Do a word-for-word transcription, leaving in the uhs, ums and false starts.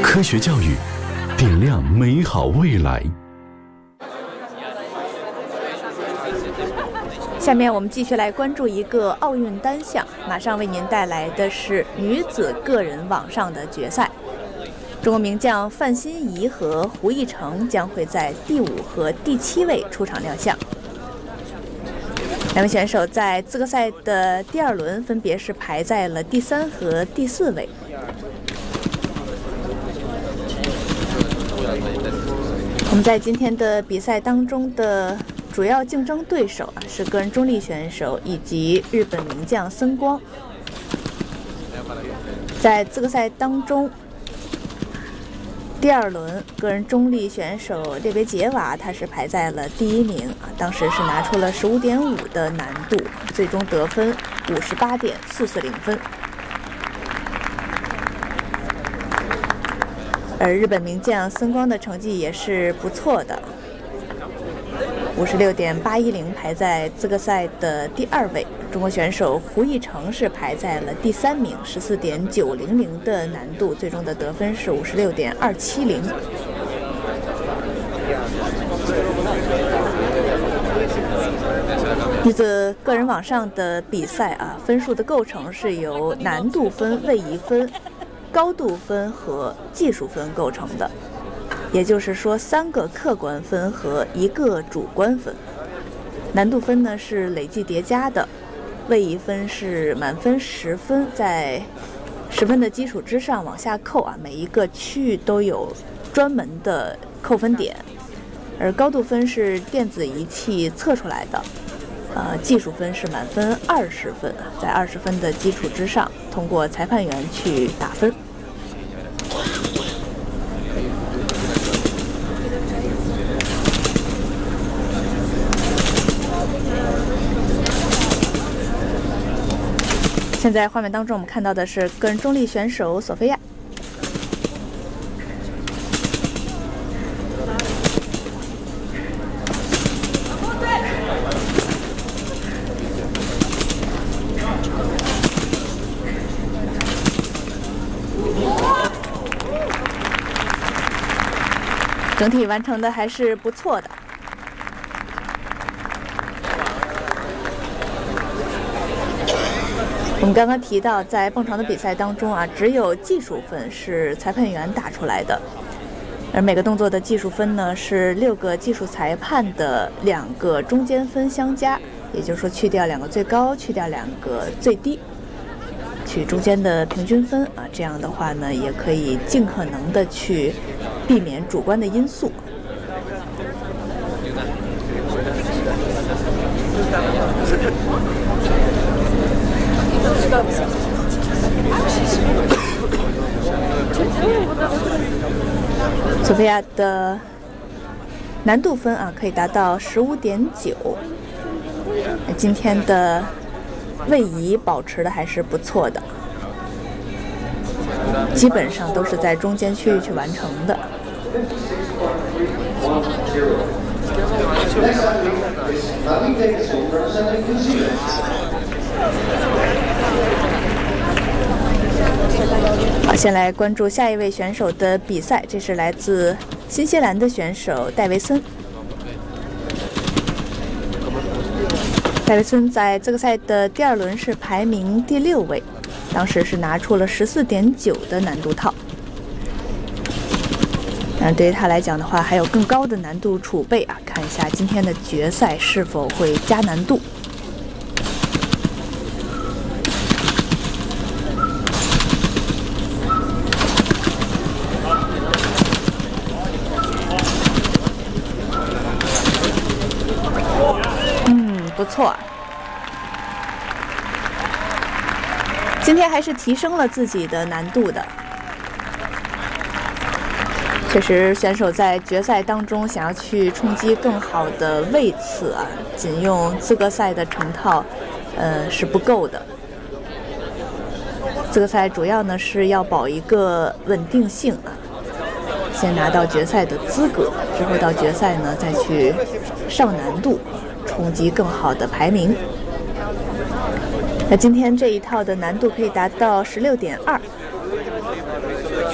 科学教育，点亮美好未来。 下面我们继续来关注一个奥运单项，马上为您带来的是女子个人网上的决赛。中国名将范欣怡和胡一成将会在第五和第七位出场亮相。两位选手在资格赛的第二轮分别是排在了第三和第四位。我们在今天的比赛当中的主要竞争对手啊是个人中立选手以及日本名将森光。在资格赛当中，第二轮个人中立选手列别杰娃他是排在了第一名啊，当时是拿出了 十五点五 的难度，最终得分 五十八点四四零 分。而日本名将森光的成绩也是不错的， 五十六点八一零 排在资格赛的第二位。中国选手胡一成是排在了第三名， 十四点九零零 的难度，最终的得分是 五十六点二七零。女子个人网上的比赛啊，分数的构成是由难度分、位移分、高度分和技术分构成的，也就是说三个客观分和一个主观分。难度分呢是累计叠加的，位移分是满分十分，在十分的基础之上往下扣啊，每一个区域都有专门的扣分点。而高度分是电子仪器测出来的，呃，技术分是满分二十分，在二十分的基础之上，通过裁判员去打分。现在画面当中我们看到的是个人中立选手索菲亚。整体完成的还是不错的。我们刚刚提到，在蹦床的比赛当中啊，只有技术分是裁判员打出来的，而每个动作的技术分呢是六个技术裁判的两个中间分相加，也就是说去掉两个最高，去掉两个最低，取中间的平均分啊，这样的话呢，也可以尽可能的去避免主观的因素。索菲亚的难度分啊可以达到 十五点九， 今天的位移保持的还是不错的，基本上都是在中间区域去完成的。好，先来关注下一位选手的比赛，这是来自新西兰的选手戴维森。戴维森在这个赛的第二轮是排名第六位，当时是拿出了 十四点九 的难度套。那对于他来讲的话，还有更高的难度储备啊，看一下今天的决赛是否会加难度。嗯，不错，今天还是提升了自己的难度的。确实，选手在决赛当中想要去冲击更好的位次啊，仅用资格赛的成套，呃是不够的。资格赛主要呢是要保一个稳定性啊，先拿到决赛的资格，之后到决赛呢再去上难度，冲击更好的排名。那今天这一套的难度可以达到 十六点二。